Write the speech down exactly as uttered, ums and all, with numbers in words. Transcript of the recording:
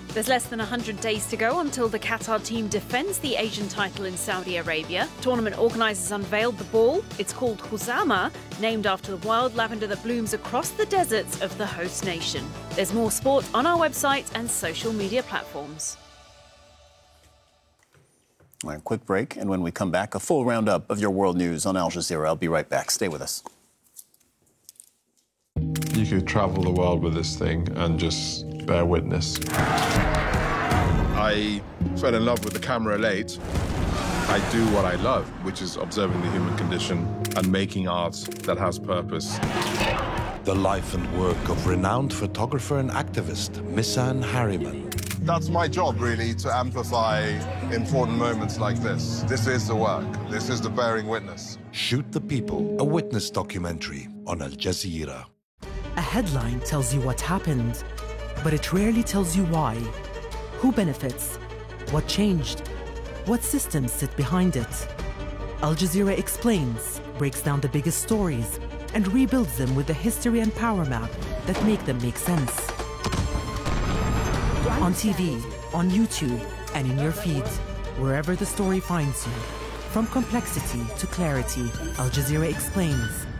There's less than one hundred days to go until the Qatar team defends the Asian title in Saudi Arabia. Tournament organisers unveiled the ball. It's called Khuzama, named after the wild lavender that blooms across the deserts of the host nation. There's more sport on our website and social media platforms. All right, quick break, and when we come back, a full roundup of your world news on Al Jazeera. I'll be right back. Stay with us. You could travel the world with this thing and just bear witness. I fell in love with the camera late. I do what I love, which is observing the human condition and making art that has purpose. The life and work of renowned photographer and activist, Missan Harriman. That's my job, really, to amplify important moments like this. This is the work. This is the bearing witness. Shoot the People, a witness documentary on Al Jazeera. A headline tells you what happened, but it rarely tells you why. Who benefits? What changed? What systems sit behind it? Al Jazeera explains, breaks down the biggest stories, and rebuilds them with the history and power map that make them make sense. On T V, on YouTube, and in your feed, wherever the story finds you. From complexity to clarity, Al Jazeera explains.